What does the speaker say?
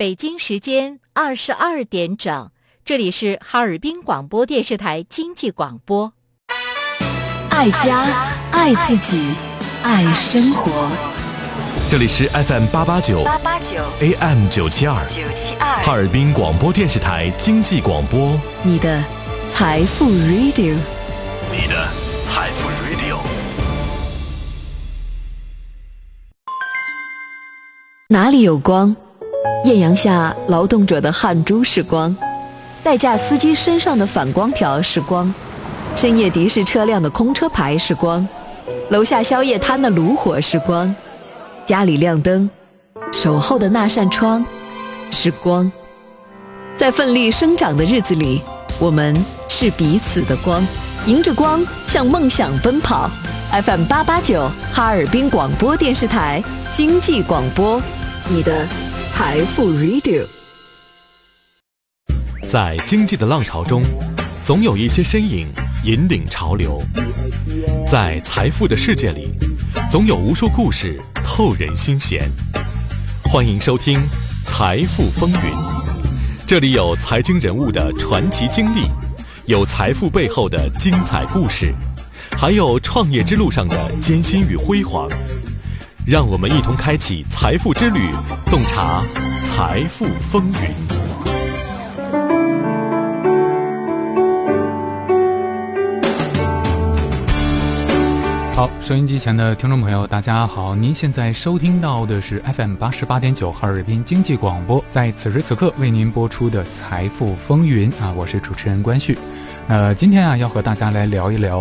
北京时间22点整，这里是哈尔滨广播电视台经济广播。 爱家，爱自己，爱生活。 这里是 FM889 AM972 哈尔滨广播电视台经济广播， 你的财富 Radio， 你的财富 Radio。 哪里有光？艳阳下劳动者的汗珠是光，代驾司机身上的反光条是光，深夜的士车辆的空车牌是光，楼下宵夜摊的炉火是光，家里亮灯，守候的那扇窗是光。在奋力生长的日子里，我们是彼此的光，迎着光向梦想奔跑。 FM889 哈尔滨广播电视台经济广播，你的财富 Radio。 在经济的浪潮中，总有一些身影引领潮流；在财富的世界里，总有无数故事透人心弦。欢迎收听《财富风云》，这里有财经人物的传奇经历，有财富背后的精彩故事，还有创业之路上的艰辛与辉煌。让我们一同开启财富之旅，洞察财富风云。 好，收音机前的听众朋友大家好，您现在收听到的是 FM88.9 哈尔滨经济广播，在此时此刻为您播出的财富风云啊，我是主持人关旭。今天啊要和大家来聊一聊